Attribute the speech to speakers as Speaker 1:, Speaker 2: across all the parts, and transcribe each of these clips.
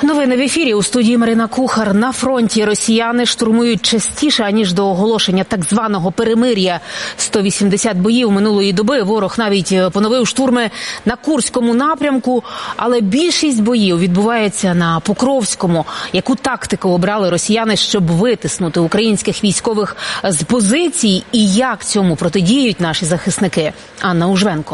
Speaker 1: Новини в ефірі. У студії Марина Кухар. На фронті росіяни штурмують частіше, аніж до оголошення так званого перемир'я. 180 боїв минулої доби. Ворог навіть поновив штурми на Курському напрямку. Але більшість боїв відбувається на Покровському. Яку тактику обрали росіяни, щоб витиснути українських військових з позицій? І як цьому протидіють наші захисники? Анна Ужвенко.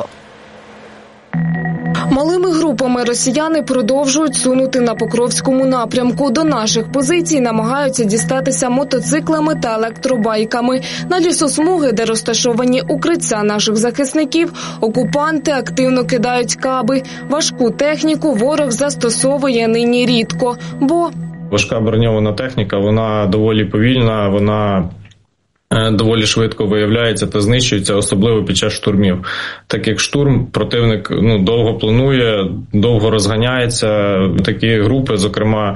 Speaker 2: Малими групами росіяни продовжують сунути на Покровському напрямку. До наших позицій намагаються дістатися мотоциклами та електробайками. На лісосмуги, де розташовані укриття наших захисників, окупанти активно кидають каби. Важку техніку ворог застосовує нині рідко, бо
Speaker 3: важка броньована техніка, вона доволі повільна, вона доволі швидко виявляється та знищується, особливо під час штурмів. Так як штурм, противник довго планує, довго розганяється. Такі групи, зокрема,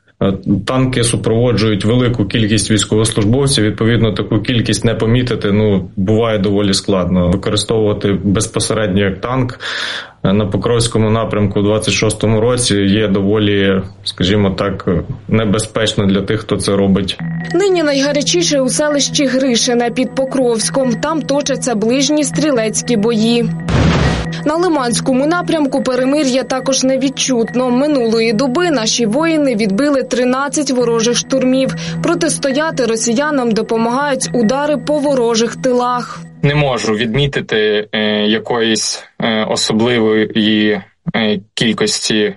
Speaker 3: танки супроводжують велику кількість військовослужбовців, відповідно, таку кількість не помітити, буває доволі складно. Використовувати безпосередньо як танк на Покровському напрямку у 26-му році є доволі, скажімо так, небезпечно для тих, хто це робить.
Speaker 2: Нині найгарячіше у селищі Гришине під Покровськом. Там точаться ближні стрілецькі бої. На Лиманському напрямку перемир'я також не відчутно. Минулої доби наші воїни відбили 13 ворожих штурмів. Протистояти росіянам допомагають удари по ворожих тилах.
Speaker 4: Не можу відмітити якоїсь особливої кількості,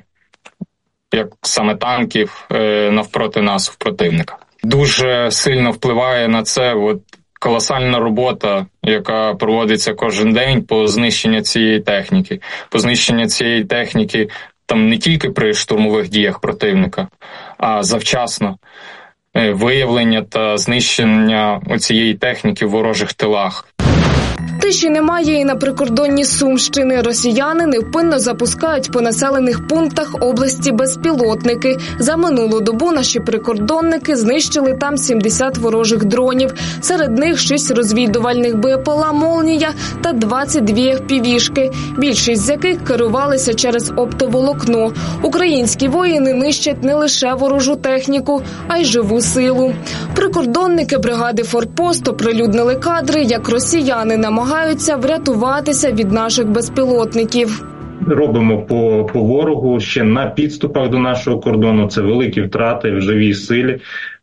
Speaker 4: як саме танків, навпроти нас, в противника. Дуже сильно впливає на це колосальна робота, яка проводиться кожен день по знищенню цієї техніки. По знищенню цієї техніки там не тільки при штурмових діях противника, а завчасно виявлення та знищення цієї техніки в ворожих тилах.
Speaker 2: Тиші немає і на прикордонні Сумщини. Росіяни невпинно запускають по населених пунктах області безпілотники. За минулу добу наші прикордонники знищили там 70 ворожих дронів. Серед них 6 розвідувальних БПЛА «Молнія» та 22 FPV-шки, більшість з яких керувалися через оптоволокно. Українські воїни нищать не лише ворожу техніку, а й живу силу. Прикордонники бригади «Форпост» оприлюднили кадри, як росіяни намагаються врятуватися від наших безпілотників.
Speaker 3: Робимо по ворогу ще на підступах до нашого кордону. Це великі втрати в живій силі.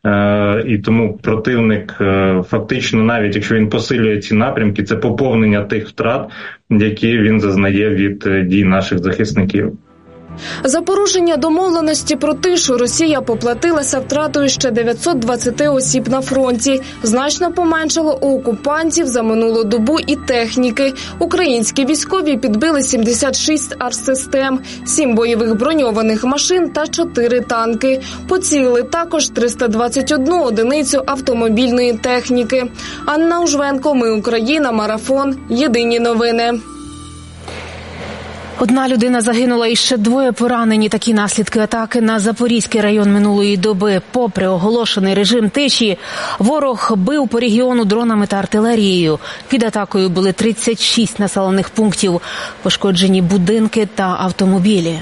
Speaker 3: І тому противник фактично, навіть якщо він посилює ці напрямки, це поповнення тих втрат, які він зазнає від дій наших захисників.
Speaker 2: За порушення домовленості про тишу Росія поплатилася втратою ще 920 осіб на фронті. Значно поменшало у окупантів за минулу добу і техніки. Українські військові підбили 76 артсистем, 7 бойових броньованих машин та 4 танки. Поцілили також 321 одиницю автомобільної техніки. Анна Ужвенко, Ми Україна, Марафон, Єдині новини.
Speaker 1: Одна людина загинула і ще 2 поранені. Такі наслідки атаки на Запорізький район минулої доби. Попри оголошений режим тиші, ворог бив по регіону дронами та артилерією. Під атакою були 36 населених пунктів, пошкоджені будинки та автомобілі.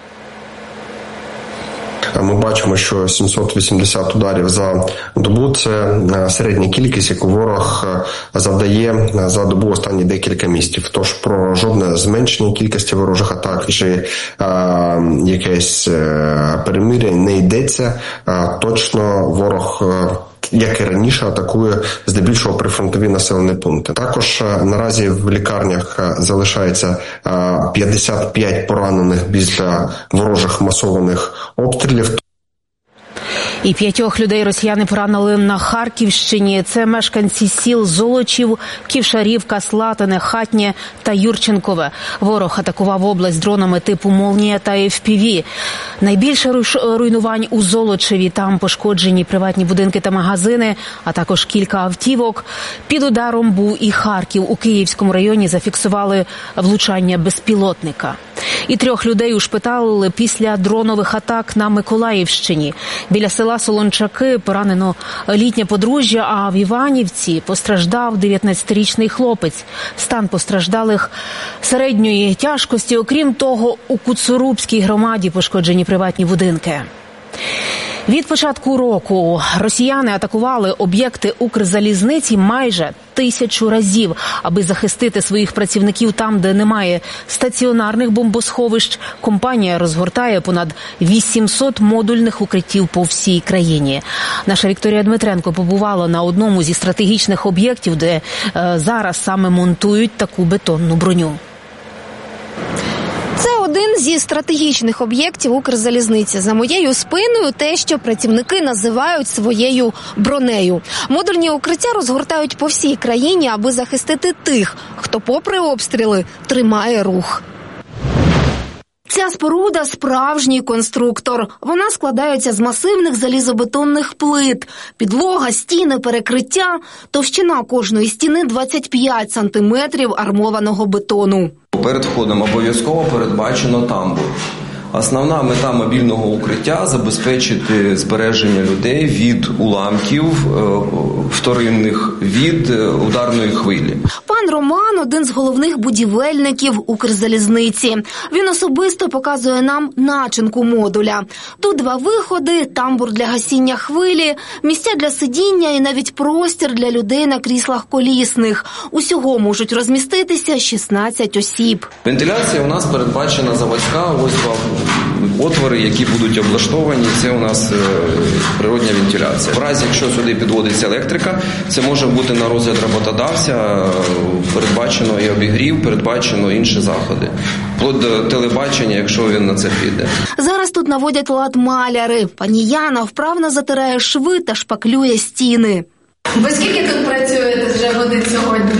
Speaker 5: Ми бачимо, що 780 ударів за добу – це середня кількість, яку ворог завдає за добу останні декілька місяців. Тож про жодне зменшення кількості ворожих атак чи якесь перемир'я не йдеться. Точно ворог, як і раніше, атакує здебільшого прифронтові населені пункти. Також наразі в лікарнях залишається 55 поранених після ворожих масованих обстрілів.
Speaker 1: І 5 людей росіяни поранили на Харківщині. Це мешканці сіл Золочів, Ківшарівка, Слатине, Хатнє та Юрченкове. Ворог атакував область дронами типу «Молнія» та FPV. Найбільше руйнувань у Золочеві. Там пошкоджені приватні будинки та магазини, а також кілька автівок. Під ударом був і Харків. У Київському районі зафіксували влучання безпілотника. І 3 людей ушпиталили після дронових атак на Миколаївщині. Біля села Солончаки поранено літнє подружжя, а в Іванівці постраждав 19-річний хлопець. Стан постраждалих середньої тяжкості. Окрім того, у Куцурубській громаді пошкоджені приватні будинки. Від початку року росіяни атакували об'єкти Укрзалізниці майже 1000 разів, аби захистити своїх працівників там, де немає стаціонарних бомбосховищ. Компанія розгортає понад 800 модульних укриттів по всій країні. Наша Вікторія Дмитренко побувала на одному зі стратегічних об'єктів, де зараз саме монтують таку бетонну броню.
Speaker 6: Це один зі стратегічних об'єктів Укрзалізниці. За моєю спиною те, що працівники називають своєю бронею. Модульні укриття розгортають по всій країні, аби захистити тих, хто попри обстріли тримає рух. Ця споруда – справжній конструктор. Вона складається з масивних залізобетонних плит. Підлога, стіни, перекриття. Товщина кожної стіни – 25 сантиметрів армованого бетону.
Speaker 7: Перед входом обов'язково передбачено тамбур. Основна мета мобільного укриття – забезпечити збереження людей від уламків вторинних, від ударної хвилі.
Speaker 6: Пан Роман – один з головних будівельників Укрзалізниці. Він особисто показує нам начинку модуля. Тут 2 виходи, тамбур для гасіння хвилі, місця для сидіння і навіть простір для людей на кріслах колісних. Усього можуть розміститися 16 осіб.
Speaker 7: Вентиляція у нас передбачена заводська, ось 2 отвори, які будуть облаштовані, це у нас природня вентиляція. В разі, якщо сюди підводиться електрика, це може бути на розгляд роботодавця, передбачено і обігрів, передбачено інші заходи. Вплоть до телебачення, якщо він на це піде.
Speaker 6: Зараз тут наводять лад маляри. Пані Яна вправно затирає шви та шпаклює стіни.
Speaker 8: Ви скільки тут працюєте вже годин сьогодні?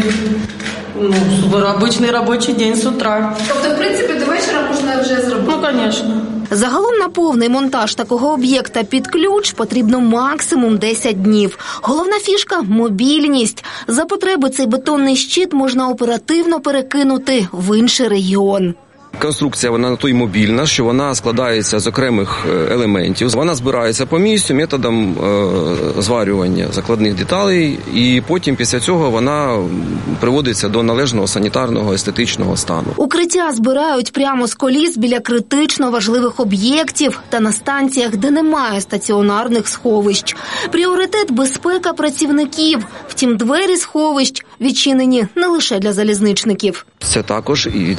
Speaker 9: Обычный рабочий день с утра.
Speaker 8: Тобто, в принципі, до вечора можна вже зробити?
Speaker 9: Ну, конечно.
Speaker 6: Загалом на повний монтаж такого об'єкта під ключ потрібно максимум 10 днів. Головна фішка – мобільність. За потреби цей бетонний щит можна оперативно перекинути в інший регіон.
Speaker 7: Конструкція, вона на то й мобільна, що вона складається з окремих елементів. Вона збирається по місцю методом зварювання закладних деталей, і потім після цього вона приводиться до належного санітарного, естетичного стану.
Speaker 6: Укриття збирають прямо з коліс біля критично важливих об'єктів та на станціях, де немає стаціонарних сховищ. Пріоритет – безпека працівників. Втім, двері сховищ відчинені не лише для залізничників.
Speaker 7: Це також і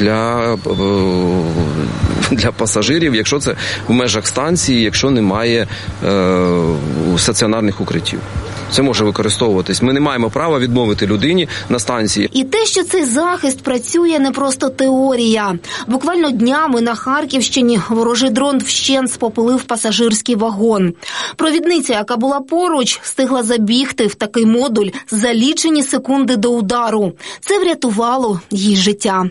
Speaker 7: для пасажирів, якщо це в межах станції, якщо немає стаціонарних укриттів. Це може використовуватись. Ми не маємо права відмовити людині на станції.
Speaker 6: І те, що цей захист працює, не просто теорія. Буквально днями на Харківщині ворожий дрон вщент спопилив пасажирський вагон. Провідниця, яка була поруч, встигла забігти в такий модуль за лічені секунди до удару. Це врятувало їй життя.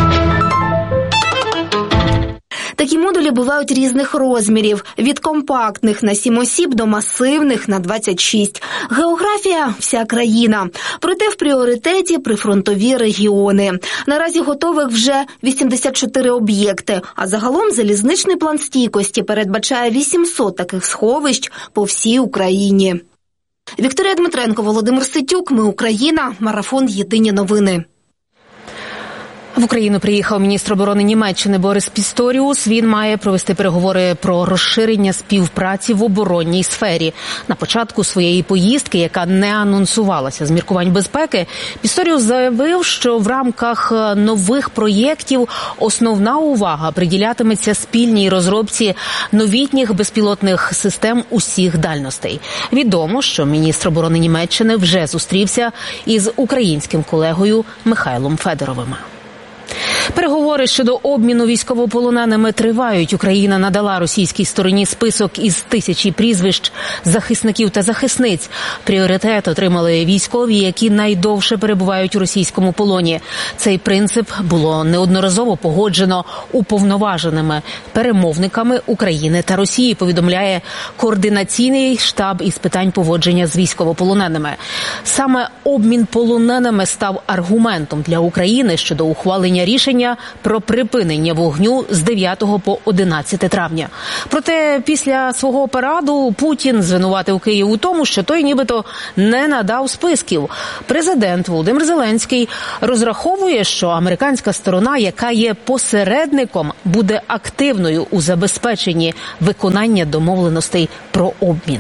Speaker 6: Такі модулі бувають різних розмірів – від компактних на 7 осіб до масивних на 26. Географія – вся країна. Проте в пріоритеті прифронтові регіони. Наразі готових вже 84 об'єкти, а загалом залізничний план стійкості передбачає 800 таких сховищ по всій Україні. Вікторія Дмитренко, Володимир Ситюк. Ми Україна. Марафон «Єдині новини».
Speaker 1: В Україну приїхав міністр оборони Німеччини Борис Пісторіус. Він має провести переговори про розширення співпраці в оборонній сфері. На початку своєї поїздки, яка не анонсувалася з міркувань безпеки, Пісторіус заявив, що в рамках нових проєктів основна увага приділятиметься спільній розробці новітніх безпілотних систем усіх дальностей. Відомо, що міністр оборони Німеччини вже зустрівся із українським колегою Михайлом Федоровим. Переговори щодо обміну військовополоненими тривають. Україна надала російській стороні список із 1000 прізвищ захисників та захисниць. Пріоритет отримали військові, які найдовше перебувають у російському полоні. Цей принцип було неодноразово погоджено уповноваженими перемовниками України та Росії, повідомляє Координаційний штаб із питань поводження з військовополоненими. Саме обмін полоненими став аргументом для України щодо ухвалення рішень рішення про припинення вогню з 9 по 11 травня. Проте після свого параду Путін звинуватив Київ у тому, що той нібито не надав списків. Президент Володимир Зеленський розраховує, що американська сторона, яка є посередником, буде активною у забезпеченні виконання домовленостей про обмін.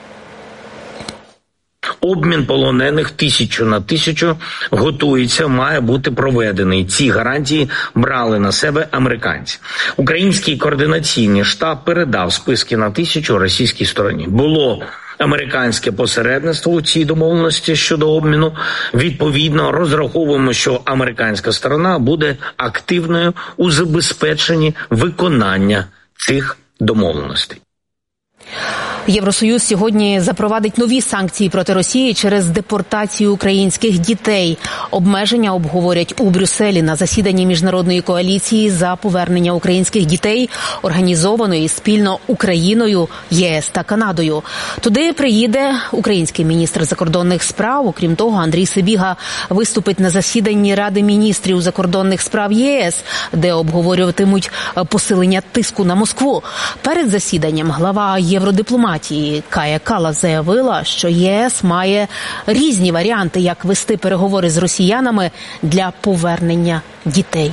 Speaker 9: Обмін полонених 1000 на 1000 готується, має бути проведений. Ці гарантії брали на себе американці. Український координаційний штаб передав списки на 1000 російській стороні. Було американське посередництво у цій домовленості щодо обміну. Відповідно, розраховуємо, що американська сторона буде активною у забезпеченні виконання цих домовленостей.
Speaker 1: Євросоюз сьогодні запровадить нові санкції проти Росії через депортацію українських дітей. Обмеження обговорять у Брюсселі на засіданні міжнародної коаліції за повернення українських дітей, організованої спільно Україною, ЄС та Канадою. Туди приїде український міністр закордонних справ. Окрім того, Андрій Сибіга виступить на засіданні Ради міністрів закордонних справ ЄС, де обговорюватимуть посилення тиску на Москву. Перед засіданням глава євродипломатії Кая Каллас заявила, що ЄС має різні варіанти, як вести переговори з росіянами для повернення дітей.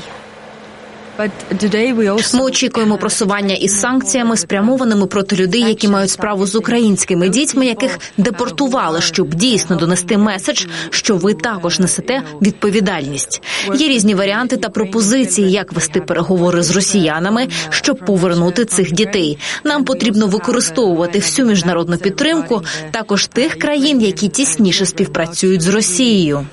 Speaker 10: Ми очікуємо просування із санкціями, спрямованими проти людей, які мають справу з українськими дітьми, яких депортували, щоб дійсно донести меседж, що ви також несете відповідальність. Є різні варіанти та пропозиції, як вести переговори з росіянами, щоб повернути цих дітей. Нам потрібно використовувати всю міжнародну підтримку, також тих країн, які тісніше співпрацюють з Росією.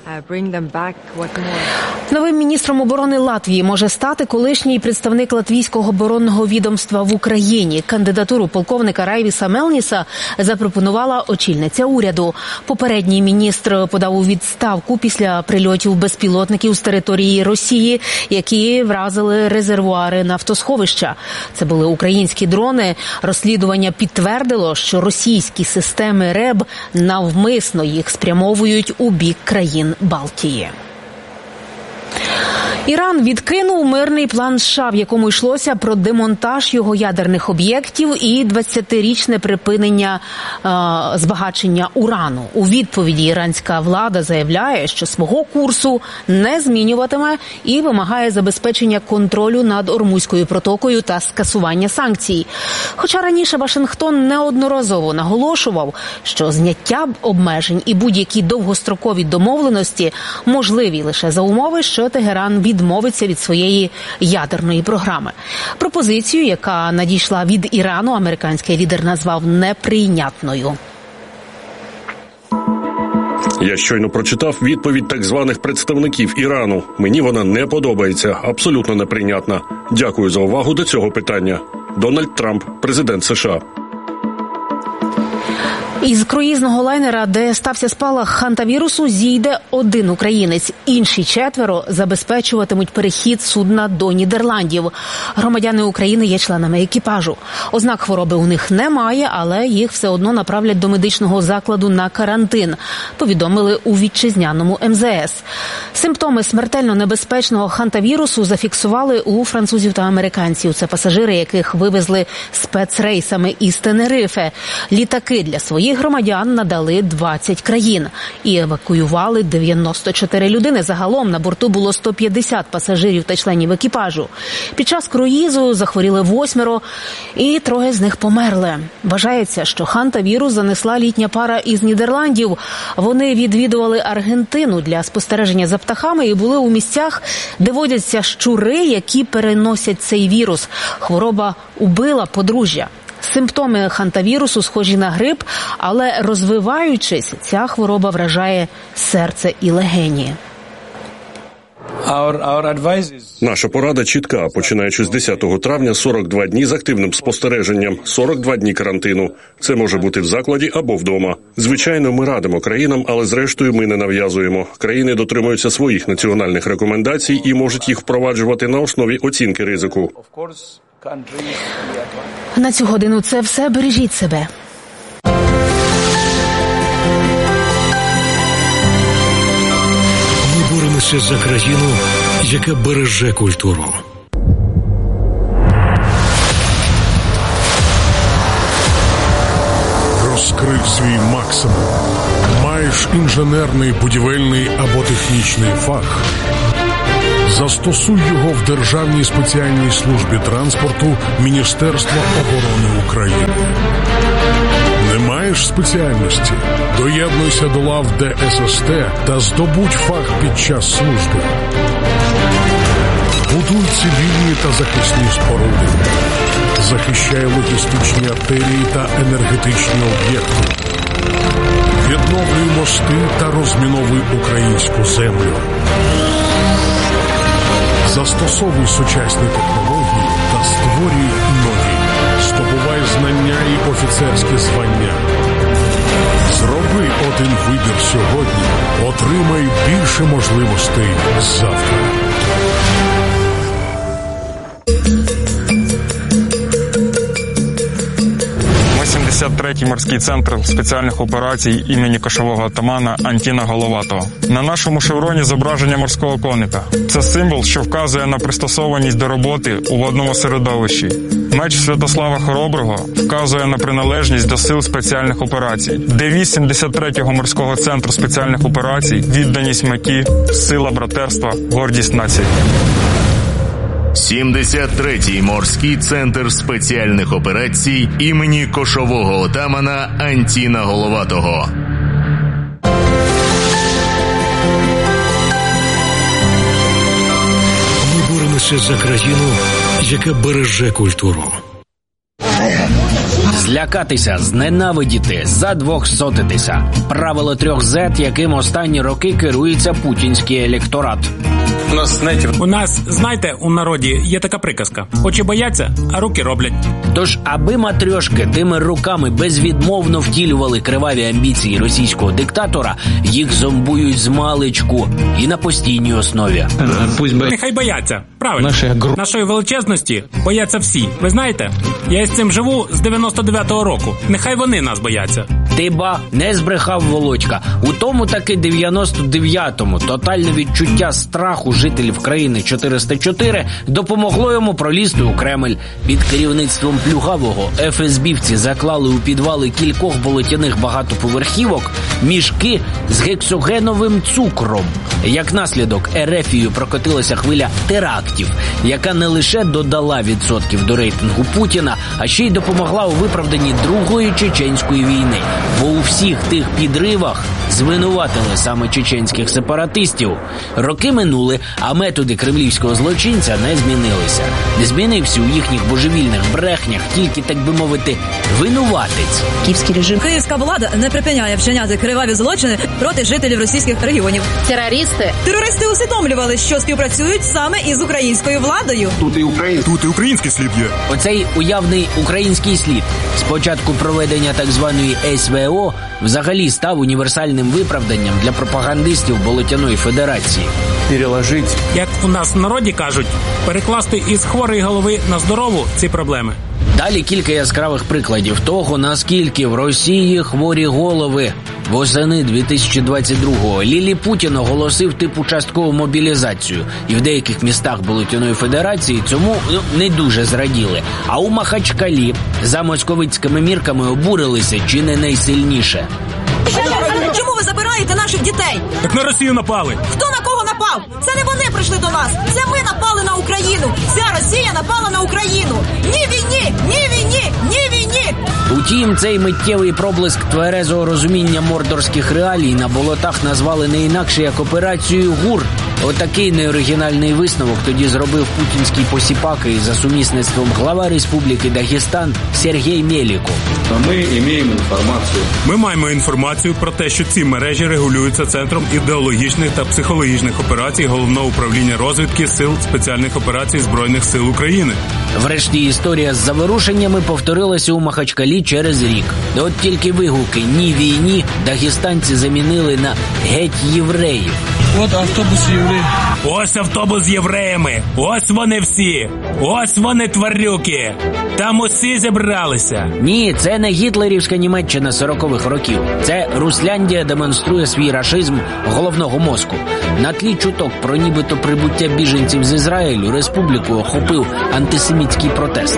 Speaker 1: Новим міністром оборони Латвії може стати колишній представник латвійського оборонного відомства в Україні. Кандидатуру полковника Райвіса Мелніса запропонувала очільниця уряду. Попередній міністр подав у відставку після прильотів безпілотників з території Росії, які вразили резервуари нафтосховища. Це були українські дрони. Розслідування підтвердило, що російські системи РЕБ навмисно їх спрямовують у бік країн Балтії. Іран відкинув мирний план США, в якому йшлося про демонтаж його ядерних об'єктів і 20-річне припинення збагачення урану. У відповіді іранська влада заявляє, що свого курсу не змінюватиме і вимагає забезпечення контролю над Ормузькою протокою та скасування санкцій. Хоча раніше Вашингтон неодноразово наголошував, що зняття обмежень і будь-які довгострокові домовленості можливі лише за умови, що Тегеран відмовиться від своєї ядерної програми. Пропозицію, яка надійшла від Ірану, американський лідер назвав неприйнятною.
Speaker 11: Я щойно прочитав відповідь так званих представників Ірану. Мені вона не подобається, абсолютно неприйнятна. Дякую за увагу до цього питання. Дональд Трамп, президент США.
Speaker 1: Із круїзного лайнера, де стався спалах хантавірусу, зійде один українець. Інші 4 забезпечуватимуть перехід судна до Нідерландів. Громадяни України є членами екіпажу. Ознак хвороби у них немає, але їх все одно направлять до медичного закладу на карантин, повідомили у вітчизняному МЗС. Симптоми смертельно небезпечного хантавірусу зафіксували у французів та американців. Це пасажири, яких вивезли спецрейсами із Тенерифе. Літаки для своїх громадян надали 20 країн і евакуювали 94 людини. Загалом на борту було 150 пасажирів та членів екіпажу. Під час круїзу захворіли 8 і 3 з них померли. Вважається, що хантавірус занесла літня пара із Нідерландів. Вони відвідували Аргентину для спостереження за птахами і були у місцях, де водяться щури, які переносять цей вірус. Хвороба убила подружжя. Симптоми хантавірусу схожі на грип, але розвиваючись, ця хвороба вражає серце і легені.
Speaker 11: Наша порада чітка. Починаючи з 10 травня, 42 дні з активним спостереженням, 42 дні карантину. Це може бути в закладі або вдома. Звичайно, ми радимо країнам, але зрештою ми не нав'язуємо. Країни дотримуються своїх національних рекомендацій і можуть їх впроваджувати на основі оцінки ризику.
Speaker 1: На цю годину це все. Бережіть себе.
Speaker 12: Ми боремося за країну, яке береже культуру.
Speaker 13: Розкрив свій максимум. Маєш інженерний, будівельний або технічний фах. Застосуй його в Державній спеціальній службі транспорту Міністерства оборони України. Не маєш спеціальності? Доєднуйся до лав ДССТ та здобудь фах під час служби. Будуй цивільні та захисні споруди. Захищай логістичні артерії та енергетичні об'єкти. Відновлюй мости та розміновуй українську землю. Застосовуй сучасні технології та створюй нові. Здобувай знання і офіцерські звання. Зроби один вибір сьогодні. Отримай більше можливостей завтра.
Speaker 14: 83-й морський центр спеціальних операцій імені кошового отамана Антіна Головатого. На нашому шевроні зображення морського коника. Це символ, що вказує на пристосованість до роботи у водному середовищі. Меч Святослава Хороброго вказує на приналежність до сил спеціальних операцій. Девіз 73-го морського центру спеціальних операцій – відданість меті, сила братерства, гордість нації.
Speaker 15: 73-й морський центр спеціальних операцій імені кошового отамана Антіна Головатого.
Speaker 12: Ми боремося за країну, яка береже культуру.
Speaker 16: Злякатися, зненавидіти, задвохсотитися. Правило 3 Z, яким останні роки керується путінський електорат.
Speaker 17: У нас, знаєте, у народі є така приказка. Очі бояться, а руки роблять.
Speaker 16: Тож, аби матрьошки тими руками безвідмовно втілювали криваві амбіції російського диктатора, їх зомбують змалечку і на постійній основі.
Speaker 17: Нехай бояться. Правильно. Нашої величезності бояться всі. Ви знаєте, я з цим живу з 99-го року. Нехай вони нас бояться.
Speaker 16: Ти ба, не збрехав Володька. У тому таки 99-му тотальне відчуття страху жителів країни 404 допомогло йому пролізти у Кремль. Під керівництвом Плюгавого ФСБівці заклали у підвали кількох болотяних багатоповерхівок мішки з гексогеновим цукром. Як наслідок, Ерефію прокотилася хвиля терактів, яка не лише додала відсотків до рейтингу Путіна, а ще й допомогла у виправданні Другої чеченської війни. Бо у всіх тих підривах звинуватили саме чеченських сепаратистів. Роки минули, а методи кремлівського злочинця не змінилися. Не змінився у їхніх божевільних брехнях тільки, так би мовити, винуватець.
Speaker 18: Київський режим. Київська влада не припиняє вчиняти криваві злочини проти жителів російських регіонів. Терористи усвідомлювали, що співпрацюють саме із українською владою.
Speaker 17: Тут і український слід є.
Speaker 16: Оцей уявний український слід з початку проведення так званої СВО взагалі став універсальним виправданням для пропагандистів Болотяної Федерації.
Speaker 17: Як у нас в народі кажуть, перекласти із хворої голови на здорову ці проблеми.
Speaker 16: Далі кілька яскравих прикладів того, наскільки в Росії хворі голови. Восени 2022-го Лілі Путін оголосив типу часткову мобілізацію. І в деяких містах Болотяної Федерації цьому не дуже зраділи. А у Махачкалі за московицькими мірками обурилися чи не найсильніше.
Speaker 18: Чому ви забираєте наших дітей?
Speaker 17: Так на Росію напали.
Speaker 18: Хто на кого напав? Це не вони прийшли до нас. Це ми напали на Україну. Вся Росія напала на Україну. Ні війні! Ні війні! Ні війні!
Speaker 16: Утім, цей миттєвий проблиск тверезого розуміння мордорських реалій на болотах назвали не інакше як операцією ГУР. Отакий неоригінальний висновок тоді зробив путінський посіпака і за сумісництвом глава Республіки Дагестан Сергій Меліков.
Speaker 17: Ми маємо інформацію про те, що ці мережі регулюються Центром ідеологічних та психологічних операцій Головного управління розвідки Сил спеціальних операцій Збройних сил України.
Speaker 16: Врешті історія з заворушеннями повторилася у Махачкалі через рік. От тільки вигуки «Ні війні» дагестанці замінили на «Геть євреїв».
Speaker 19: От автобус євреїв.
Speaker 17: Ось автобус з євреями. Ось вони всі. Ось вони, тварюки. Там усі зібралися.
Speaker 16: Ні, це не гітлерівська Німеччина 40-х років. Це Русляндія демонструє свій рашизм головного мозку. На тлі чуток про нібито прибуття біженців з Ізраїлю республіку охопив антисемітський протест.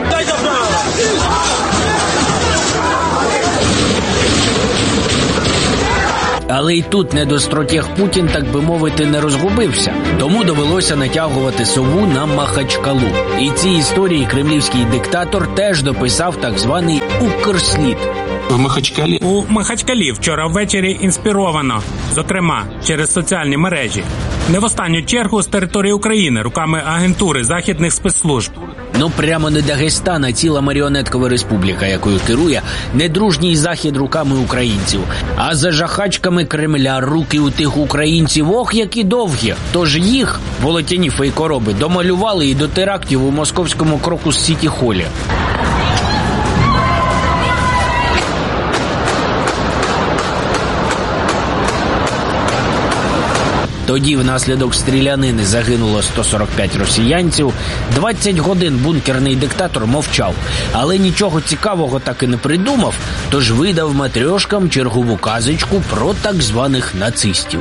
Speaker 16: Але й тут недостротєх Путін, так би мовити, не розгубився. Тому довелося натягувати сову на Махачкалу. І ці історії кремлівський диктатор теж дописав так званий «Укрслід».
Speaker 17: У Махачкалі вчора ввечері інспіровано, зокрема, через соціальні мережі. Не в останню чергу з території України руками агентури західних спецслужб.
Speaker 16: Ну прямо не Дагестан, а ціла маріонеткова республіка, якою керує недружній Захід руками українців. А за жахачками Кремля руки у тих українців, ох, які довгі. Тож їх, волотяні фейкороби, домалювали і до терактів у московському Крокус-Сіті-холі. Тоді внаслідок стрілянини загинуло 145 росіянців. 20 годин бункерний диктатор мовчав, але нічого цікавого так і не придумав, тож видав матрьошкам чергову казочку про так званих нацистів.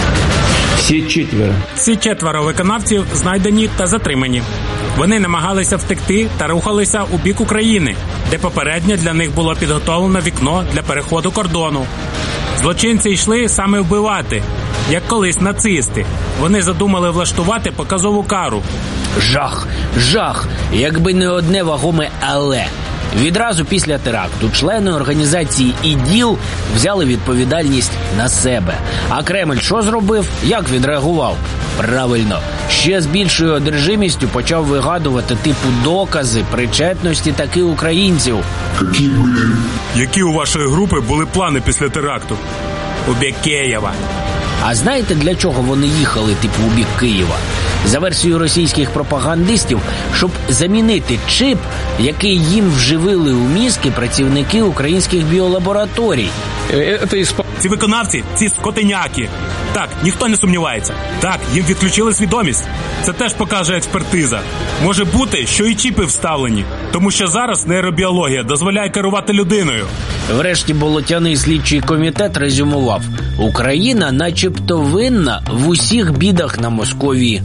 Speaker 17: Всі четверо виконавців знайдені та затримані. Вони намагалися втекти та рухалися у бік України, де попередньо для них було підготовлено вікно для переходу кордону. Злочинці йшли саме вбивати, як колись нацисти. Вони задумали влаштувати показову кару.
Speaker 16: Жах, жах, якби не одне вагоме «але». Відразу після теракту члени організації ІДІЛ взяли відповідальність на себе. А Кремль що зробив? Як відреагував? Правильно, ще з більшою одержимістю почав вигадувати типу докази причетності таки українців.
Speaker 17: Які у вашої групи були плани після теракту? У бік Києва.
Speaker 16: А знаєте, для чого вони їхали, типу, у бік Києва? За версією російських пропагандистів, щоб замінити чип, який їм вживили у мізки працівники українських біолабораторій.
Speaker 17: Ці виконавці, ці скотиняки. Так, ніхто не сумнівається. Так, їм відключили свідомість. Це теж покаже експертиза. Може бути, що і чіпи вставлені, тому що зараз нейробіологія дозволяє керувати людиною.
Speaker 16: Врешті болотяний слідчий комітет резюмував: Україна начебто винна в усіх бідах на Московії.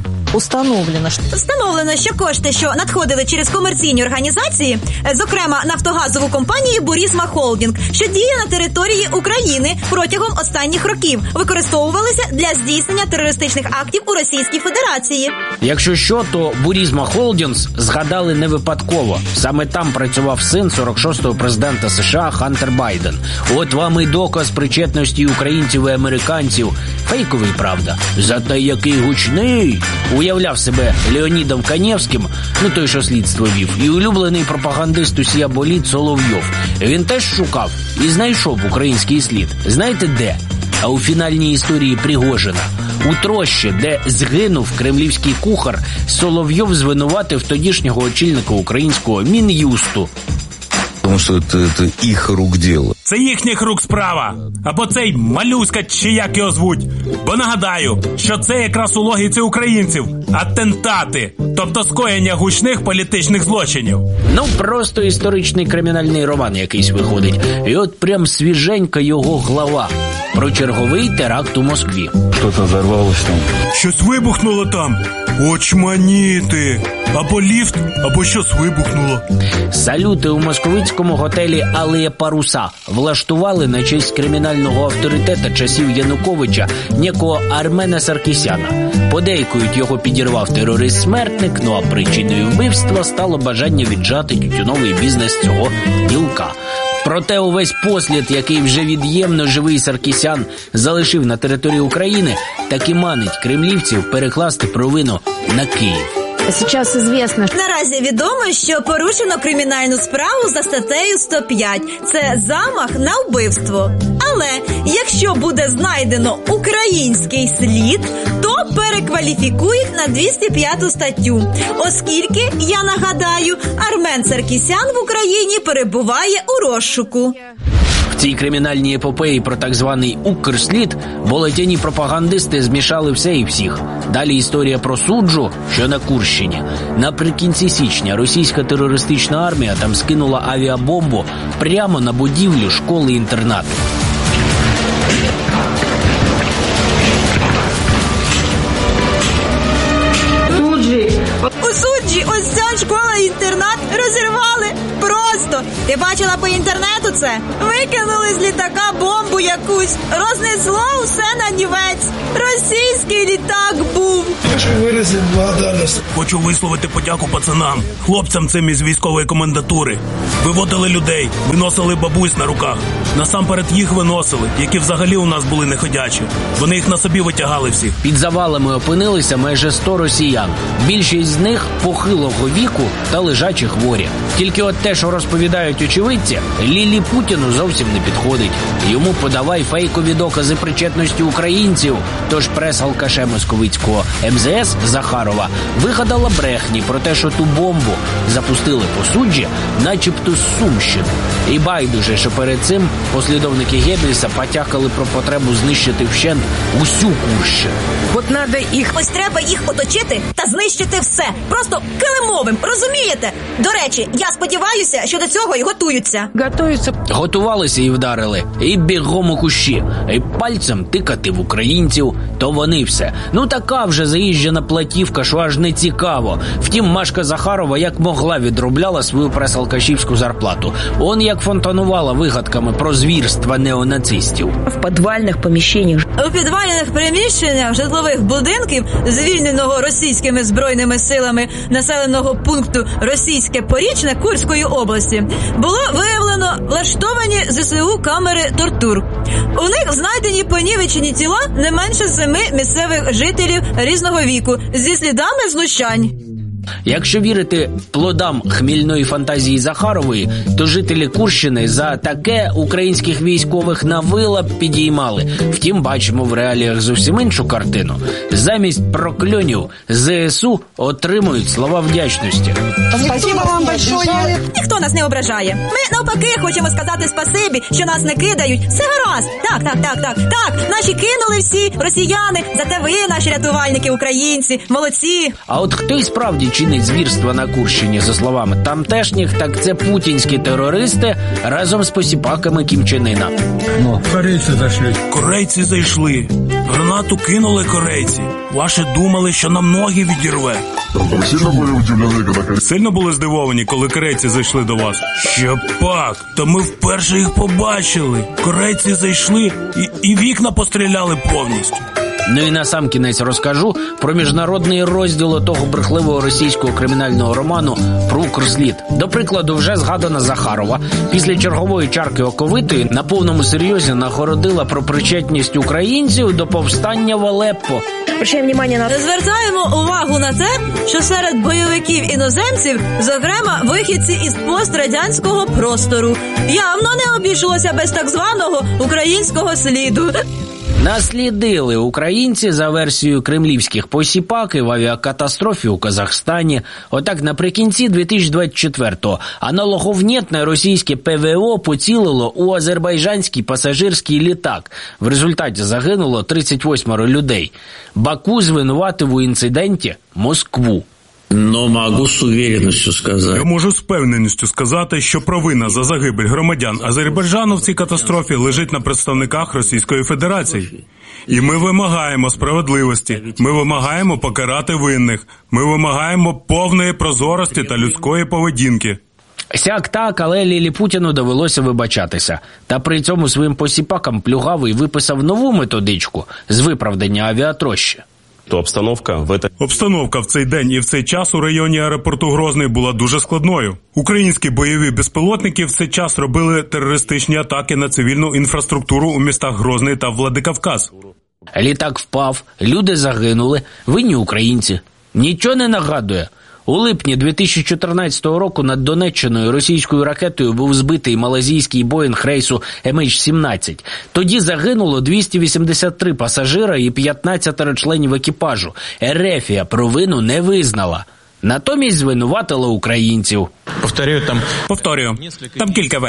Speaker 18: Встановлено, що кошти, що надходили через комерційні організації, зокрема нафтогазову компанію «Бурісма Холдінг», що діє на території України протягом останніх років, використовувалися для здійснення терористичних актів у Російській Федерації.
Speaker 16: Якщо що, то «Бурісма Холдінгс» згадали не випадково. Саме там працював син 46-го президента США Хантер Байден. От вам і доказ причетності українців і американців. Фейковий, правда. Зате який гучний! Уявляв себе Леонідом Канєвським, ну той, що слідство вів, і улюблений пропагандист усія боліт Соловйов. Він теж шукав і знайшов український слід. Знаєте де? А у фінальній історії Пригожина. У Трощі, де згинув кремлівський кухар, Соловйов звинуватив тодішнього очільника українського Мін'юсту.
Speaker 20: Тому що це їх рук діло.
Speaker 17: Це їхніх рук справа. Або цей Малюська, чи як його звуть. Бо нагадаю, що це якраз у логіці українців атентати, тобто скоєння гучних політичних злочинів.
Speaker 16: Ну, просто історичний кримінальний роман якийсь виходить. І от прям свіженька його глава про черговий теракт у Москві.
Speaker 20: Що-то взорвалося там.
Speaker 17: Щось вибухнуло там. Очманіти. Або ліфт, або щось вибухнуло.
Speaker 16: Салюти у московицькому готелі «Алея Паруса» влаштували на честь кримінального авторитета часів Януковича некого Армена Саркісяна. Подейкують, його підірвав терорист-смертник, ну а причиною вбивства стало бажання віджати тютюновий бізнес цього ділка. Проте увесь послід, який вже від'ємно живий Саркісян залишив на території України, таки манить кремлівців перекласти провину на Київ.
Speaker 18: Наразі відомо, що порушено кримінальну справу за статтею 105. Це замах на вбивство. Але якщо буде знайдено український слід, то перекваліфікують на 205 статтю. Оскільки, я нагадаю, Армен Саркісян в Україні перебуває у розшуку.
Speaker 16: цій кримінальній епопеї про так званий «Укрслід» болотяні пропагандисти змішали все і всіх. Далі історія про суджу, що на Курщині. Наприкінці січня російська терористична армія там скинула авіабомбу прямо на будівлю школи-інтернату.
Speaker 18: У суджі ось ця школа-інтернат розірвали. Просто. Ти бачила по інтернету це? Викинули з літака бомбу якусь. Рознесло усе на нівець. Російський літак був.
Speaker 17: Хочу висловити подяку пацанам, хлопцям цим із військової комендатури. Виводили людей, виносили бабусь на руках. Насамперед їх виносили, які взагалі у нас були неходячі. Вони їх на собі витягали всіх.
Speaker 16: Під завалами опинилися майже 100 росіян. Більшість з них похилого віку та лежачі хворі. Тільки от те, що розповідають очевидці, Лілі Путіну зовсім не підходить. Йому подавай фейкові докази причетності українців. Тож прес-алкаше московицького МЗС Захарова вигадала брехні про те, що ту бомбу запустили по суджі, начебто з Сумщини. І байдуже, що перед цим послідовники Геббельса потякали про потребу знищити вщент усю Курщину.
Speaker 18: От надо їх. Ось треба їх оточити та знищити все. Просто килимовим, розумієте? До речі, я сподіваюся, що до цього й готуються.
Speaker 16: Готувалися і вдарили. І бігом у кущі. І пальцем тикати в українців. То вони все. Ну така вже заїжджена платівка, що аж не цікаво. Втім, Машка Захарова як могла відробляла свою прес-алкашівську зарплату. Он як фонтанувала вигадками про звірства неонацистів.
Speaker 18: В підвальних поміщеннях. У підвальних приміщеннях житлових будинків, звільненого російськими збройними силами населеного пункту Російське Порічне Курської області, було виявлено влаштовані ЗСУ камери тортур. У них знайдені понівечені тіла не менше 7 місцевих жителів різного віку зі слідами знущань.
Speaker 16: Якщо вірити плодам хмільної фантазії Захарової, то жителі Курщини за таке українських військових на вила підіймали. Втім, бачимо в реаліях зовсім іншу картину. Замість прокльонів ЗСУ отримують слова вдячності.
Speaker 18: Спасибо вам большое. Ніхто нас не ображає. Ми навпаки хочемо сказати спасибі, що нас не кидають. Все гаразд. Так, наші кинули всі росіяни, зате ви, наші рятувальники, українці, молодці.
Speaker 16: А от хто і справді чинить звірства на Курщині, за словами тамтешніх, так це путінські терористи разом з посіпаками Кім Чен Іна.
Speaker 17: Корейці зайшли. Гранату кинули корейці. Ваші думали, що нам ноги відірве. Сильно були здивовані, коли корейці зайшли до вас? Ще пак, та ми вперше їх побачили. Корейці зайшли і вікна постріляли повністю.
Speaker 16: Ну і насамкінець розкажу про міжнародний розділ того брехливого російського кримінального роману про Укрслід. До прикладу, вже згадана Захарова після чергової чарки оковитої на повному серйозі нагородила про причетність українців до повстання в Алеппо.
Speaker 18: Звертаємо увагу на те, що серед бойовиків іноземців, зокрема, вихідці із пострадянського простору. Явно не обійшлося без так званого українського сліду.
Speaker 16: Наслідили українці за версією кремлівських посіпаки в авіакатастрофі у Казахстані. Отак наприкінці 2024-го аналоговнєтне російське ПВО поцілило у азербайджанський пасажирський літак. В результаті загинуло 38 людей. Баку звинуватив у інциденті Москву.
Speaker 19: Но могу з уверенністю сказати.
Speaker 17: Я можу з впевненістю сказати, що провина за загибель громадян Азербайджану в цій катастрофі лежить на представниках Російської Федерації. І ми вимагаємо справедливості, ми вимагаємо покарати винних, ми вимагаємо повної прозорості та людської поведінки.
Speaker 16: Сяк так, але Лілі Путіну довелося вибачатися. Та при цьому своїм посіпакам Плюгавий виписав нову методичку з виправдання авіатрощі.
Speaker 17: Обстановка в цей день і в цей час у районі аеропорту Грозний була дуже складною. Українські бойові безпілотники в цей час робили терористичні атаки на цивільну інфраструктуру у містах Грозний та Владикавказ.
Speaker 16: Літак впав, люди загинули, винні українці. Нічого не нагадує. У липні 2014 року над Донеччиною російською ракетою був збитий малазійський Боїнг рейсу MH17. Тоді загинуло 283 пасажира і 15 членів екіпажу. Ерефія провину не визнала. Натомість звинуватила українців.
Speaker 17: Повторюю, там кілька версій.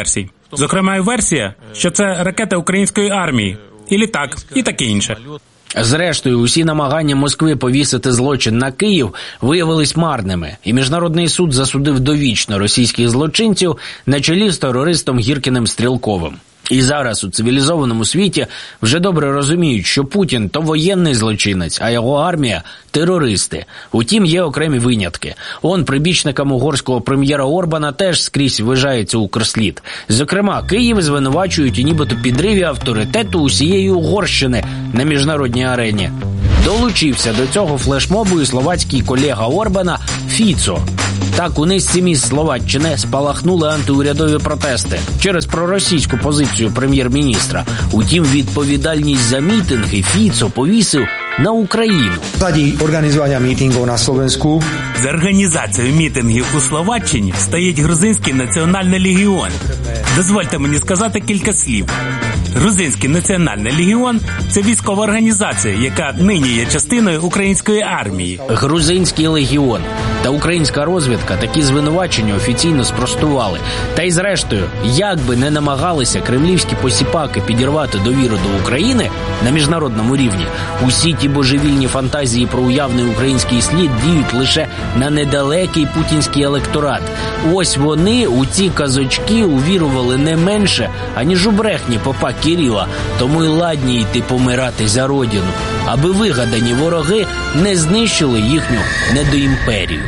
Speaker 17: Зокрема, і версія, що це ракета української армії, і літак, і таке інше.
Speaker 16: Зрештою, усі намагання Москви повісити злочин на Київ виявились марними, і Міжнародний суд засудив довічно російських злочинців на чолі з терористом Гіркіним-Стрілковим. І зараз у цивілізованому світі вже добре розуміють, що Путін – то воєнний злочинець, а його армія – терористи. Утім, є окремі винятки. Прибічникам угорського прем'єра Орбана теж скрізь вважається Укрслід. Зокрема, Київ звинувачують у нібито підриві авторитету усієї Угорщини на міжнародній арені. Долучився до цього флешмобу і словацький колега Орбана Фіцо. Так, у низці міст Словаччини спалахнули антиурядові протести через проросійську позицію прем'єр-міністра. Утім, відповідальність за мітинги Фіцо повісив на Україну.
Speaker 21: Заді організування мітингів на Словенську.
Speaker 17: За організацією мітингів у Словаччині стоїть Грузинський національний легіон. Дозвольте мені сказати кілька слів. Грузинський національний легіон – це військова організація, яка нині є частиною української армії.
Speaker 16: Грузинський легіон та українська розвідка такі звинувачення офіційно спростували. Та й зрештою, як би не намагалися кремлівські посіпаки підірвати довіру до України на міжнародному рівні, усі ті божевільні фантазії про уявний український слід діють лише на недалекий путінський електорат. Ось вони у ці казочки увірували не менше, аніж у брехні попа Кирила, тому й ладні йти помирати за родину, аби вигадані вороги не знищили їхню недоімперію.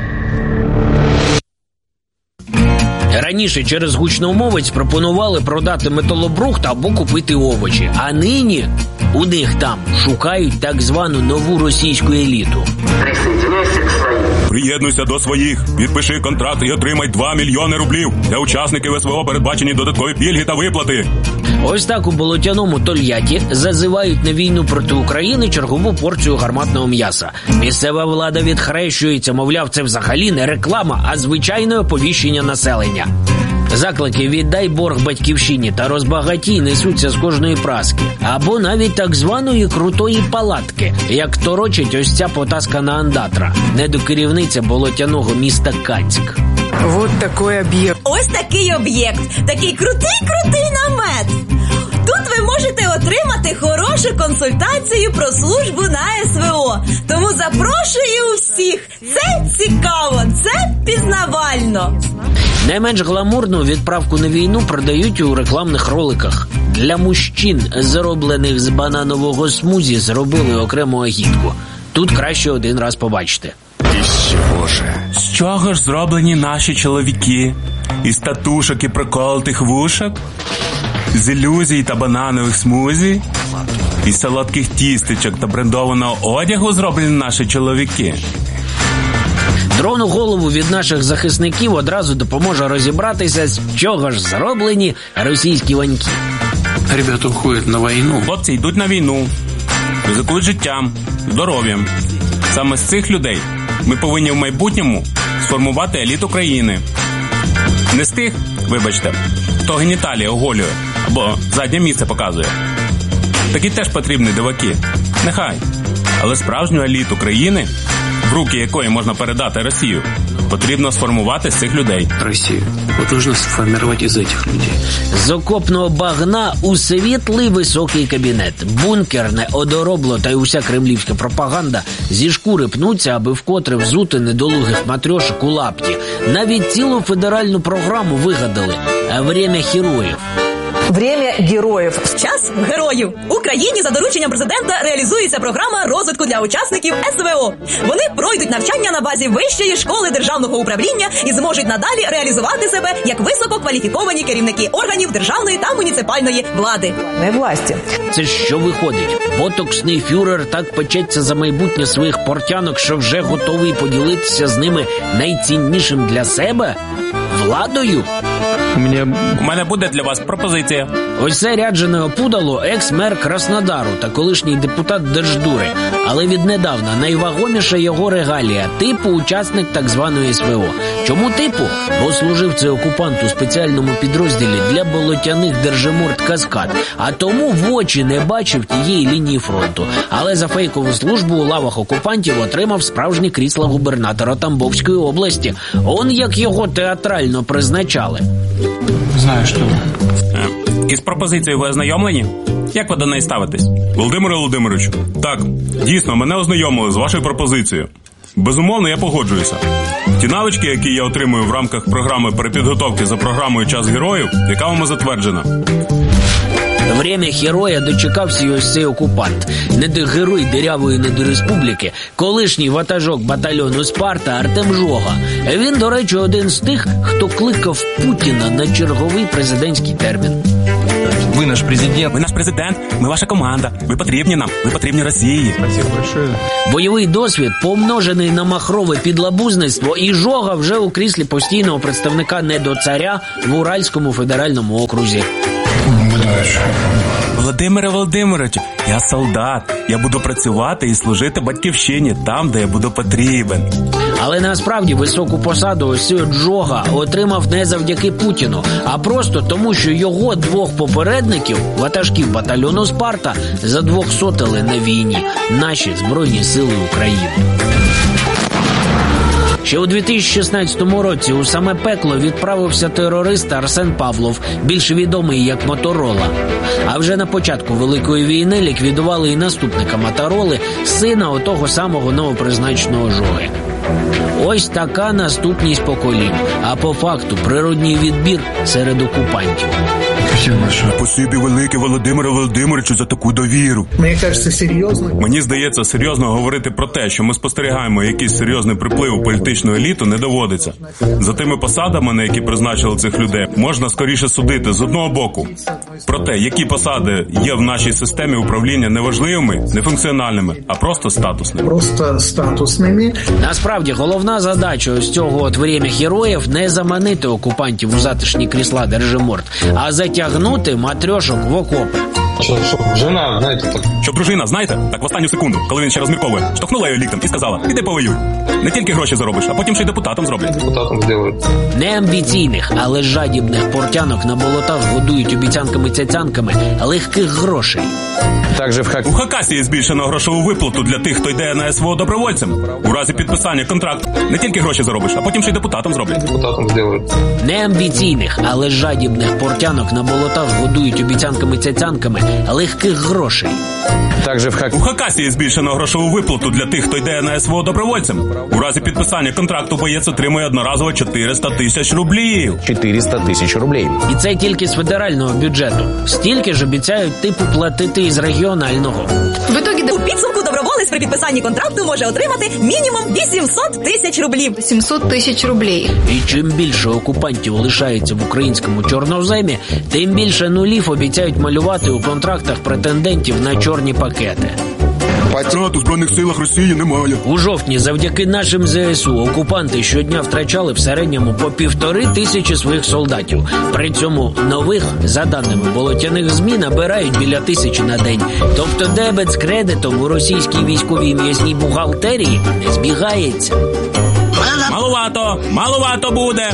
Speaker 16: Раніше через гучномовець пропонували продати металобрухт або купити овочі, а нині у них там шукають так звану нову російську еліту.
Speaker 22: Приєднуйся до своїх, підпиши контракт і отримай 2 мільйони рублів. Для учасників СВО передбачені додаткові пільги та виплати.
Speaker 16: Ось так у болотяному Тольятті зазивають на війну проти України чергову порцію гарматного м'яса. Місцева влада відхрещується, мовляв, це взагалі не реклама, а звичайне оповіщення населення. Заклики «віддай борг батьківщині» та «розбагатій» несуться з кожної праски. Або навіть так званої крутої палатки, як торочить ось ця потаскана андатра, недокерівниця болотяного міста Кацьк.
Speaker 23: Вот такой об'єкт.
Speaker 18: Ось такий об'єкт. Такий крутий намет. Тут ви можете отримати хорошу консультацію про службу на СВО. Тому запрошую всіх. Це цікаво, це пізнавально.
Speaker 16: Не менш гламурну відправку на війну продають у рекламних роликах. Для мужчин, зароблених з бананового смузі, зробили окрему агітку. Тут краще один раз побачити.
Speaker 17: З чого ж зроблені наші чоловіки? Із татушок і проколотих вушок? З ілюзій та бананових смузі? Із солодких тістечок та брендованого одягу зроблені наші чоловіки?
Speaker 16: Дрон у голову від наших захисників одразу допоможе розібратися, з чого ж зроблені російські ваньки.
Speaker 17: Ребята уходять на війну. Хлопці йдуть на війну, ризикують життям, здоров'ям. Саме з цих людей ми повинні в майбутньому сформувати еліту країни. Не з тих, вибачте, хто геніталії оголює або заднє місце показує. Такі теж потрібні диваки. Нехай. Але справжню еліту країни, в руки якої можна передати Росію, потрібно сформувати з цих людей.
Speaker 16: Росію. От потрібно сформувати із цих людей. З окопного багна у світлий високий кабінет. Бункерне одоробло та й уся кремлівська пропаганда зі шкури пнуться, аби вкотре взути недолугих матрьошок у лапті. Навіть цілу федеральну програму вигадали «Время героїв».
Speaker 18: Время героїв. Час героїв. В Україні за дорученням президента реалізується програма розвитку для учасників СВО. Вони пройдуть навчання на базі Вищої школи державного управління і зможуть надалі реалізувати себе як висококваліфіковані керівники органів державної та муніципальної влади.
Speaker 16: Не власті. Це що виходить? Ботоксний фюрер так печеться за майбутнє своїх портянок, що вже готовий поділитися з ними найціннішим для себе? Владою?
Speaker 17: У мене буде для вас пропозиція.
Speaker 16: Ось це ряджене опудало екс-мер Краснодару та колишній депутат Держдури. Але віднедавна найвагоміша його регалія – типу учасник так званої СВО. Чому типу? Бо служив цей окупант у спеціальному підрозділі для болотяних держиморд «Каскад», а тому в очі не бачив тієї лінії фронту. Але за фейкову службу у лавах окупантів отримав справжнє крісло губернатора Тамбовської області. Он як його театрально призначали.
Speaker 17: Знаю, що із пропозицією ви ознайомлені? Як ви до неї ставитесь?
Speaker 22: Володимире Володимировичу, так, дійсно, мене ознайомили з вашою пропозицією. Безумовно, я погоджуюся. Ті навички, які я отримую в рамках програми перепідготовки за програмою «Час героїв», яка вами затверджена.
Speaker 16: Время героя дочекався і ось цей окупант. Недогерой дирявої недореспубліки, колишній ватажок батальйону «Спарта» Артем Жога. Він, до речі, один з тих, хто кликав Путіна на черговий президентський термін.
Speaker 22: Ви наш президент, ми ваша команда. Ви потрібні нам, ви потрібні Росії.
Speaker 16: Бойовий досвід, помножений на махрове підлабузництво, і Жога вже у кріслі постійного представника недоцаря в Уральському федеральному окрузі.
Speaker 22: Володимире Володимировичу, я солдат. Я буду працювати і служити батьківщині там, де я буду потрібен.
Speaker 16: Але насправді високу посаду ось цей Жога отримав не завдяки Путіну, а просто тому, що його двох попередників, ватажків батальйону «Спарта», задвохсотили на війні наші Збройні Сили України. Ще у 2016 році у саме пекло відправився терорист Арсен Павлов, більш відомий як Моторола. А вже на початку Великої війни ліквідували і наступника Мотороли, сина отого самого новопризначеного Жоги. Ось така наступність поколінь, а по факту природній відбір серед окупантів.
Speaker 22: Спасибі велике, Володимире Володимировичу, за таку довіру. Мені здається, серйозно говорити про те, що ми спостерігаємо якийсь серйозний приплив політичної еліти, не доводиться. За тими посадами, на які призначили цих людей, можна скоріше судити з одного боку про те, які посади є в нашій системі управління неважливими, нефункціональними, а просто статусними.
Speaker 16: Насправді, головна задача ось цього от «Время героїв» не заманити окупантів у затишні крісла держиморд, а затягнути матрьошок в окопи.
Speaker 22: Жена, знаєте, так. Щоб дружина, знаєте, так в останню секунду, коли він ще розмірковує, штовхнула її ліктем і сказала: "Іди повоюй. Не тільки гроші заробиш, а потім ще й депутатом зроблять". Депутатом зроблять.
Speaker 16: Не амбіційних, але жадібних портянок на болотах годують обіцянками-цяцянками легких грошей.
Speaker 22: У Хакасії є збільшено грошову виплату для тих, хто йде на СВО добровольцем. У разі підписання контракту не тільки гроші заробиш, а потім ще й депутатом зроблять. Депутатом зроблять.
Speaker 16: Не амбіційних, але жадібних портянок на болотах годують обіцянками-цяцянками легких грошей.
Speaker 22: У Хакасії є збільшено грошову виплату для тих, хто йде на СВО добровольцем. У разі підписання контракту боєць отримує одноразово 400 тисяч рублів.
Speaker 16: 400 тисяч рублів. І це тільки з федерального бюджету. Стільки ж обіцяють типу платити із регіонального.
Speaker 18: У підсумку доброволець при підписанні контракту може отримати мінімум 800 тисяч рублів.
Speaker 8: 700 тисяч рублів.
Speaker 16: І чим більше окупантів лишається в українському чорноземі, тим більше нулів обіцяють малювати у контрактах претендентів на чорні пакети.
Speaker 22: Втрат у Збройних силах Росії немає.
Speaker 16: У жовтні завдяки нашим ЗСУ окупанти щодня втрачали в середньому по 1500 своїх солдатів. При цьому нових, за даними болотяних ЗМІ, набирають біля 1000 на день. Тобто дебет з кредитом у російській військовій м'язній бухгалтерії не збігається.
Speaker 22: Малувато буде.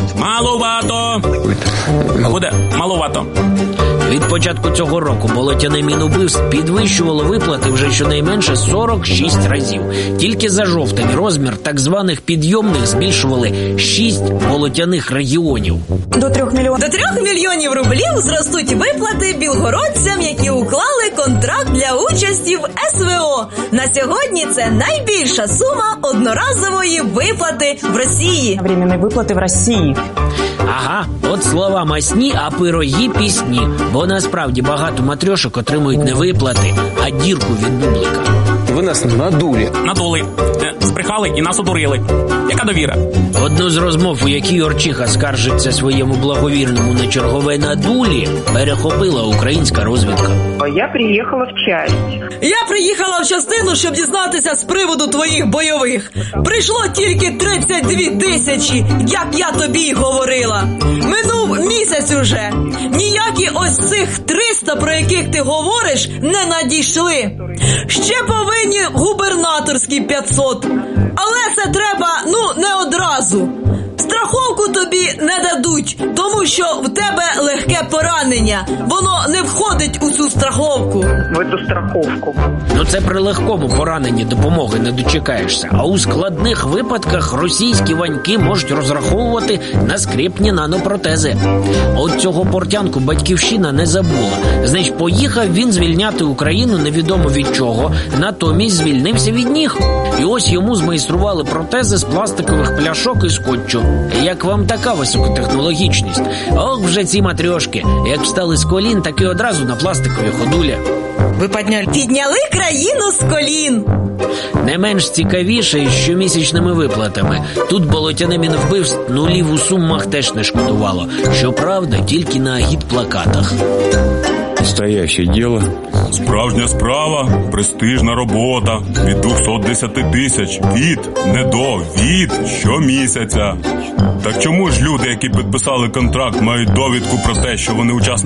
Speaker 22: Малувато.
Speaker 16: Від початку цього року болотяне Мінубивств підвищувало виплати вже щонайменше 46 разів. Тільки за жовтень розмір так званих підйомних збільшували 6 болотяних регіонів.
Speaker 18: До 3 мільйонів рублів зростуть виплати білгородцям, які уклали контракт для участі в СВО. На сьогодні це найбільша сума одноразової виплати в Росії.
Speaker 2: Временної виплати в Росії.
Speaker 16: Ага, от слова масні, а пироги пісні. Бо насправді багато матрьошок отримують не виплати, а дірку від бублика.
Speaker 22: Ви нас надули, збрехали і нас одурили. Яка довіра?
Speaker 16: Одну з розмов, у якій Орчиха скаржиться своєму благовірному на чергове надулі, перехопила українська розвідка.
Speaker 2: Я приїхала в часть.
Speaker 18: Я приїхала в частину, щоб дізнатися з приводу твоїх бойових. Прийшло тільки 32 тисячі, як я тобі й говорила. Минув місяць уже. Ніякі ось цих 300, про яких ти говориш, не надійшли. Ще повинні губернаторські 500. Але це треба, не одразу. З Страховку тобі не дадуть, тому що в тебе легке поранення. Воно не входить у цю страховку.
Speaker 2: В цю страховку.
Speaker 16: Ну це при легкому пораненні допомоги не дочекаєшся. А у складних випадках російські ваньки можуть розраховувати на скрипні нанопротези. От цього портянку батьківщина не забула. Значить, поїхав він звільняти Україну невідомо від чого, натомість звільнився від ніг. І ось йому змайстрували протези з пластикових пляшок і скотчу. Як вам така високотехнологічність? Ох, вже ці матрьошки. Як встали з колін, так і одразу на пластикові ходулі.
Speaker 18: Ви підняли країну з колін.
Speaker 16: Не менш цікавіше із щомісячними виплатами. Тут болотяним інвбивств нулів у сумах теж не шкодувало. Щоправда, тільки на агітплакатах.
Speaker 22: Настояще діло. Справжня справа, престижна робота. Від 210 тисяч. Від щомісяця. Так чому ж люди, які підписали контракт, мають довідку про те, що вони учасники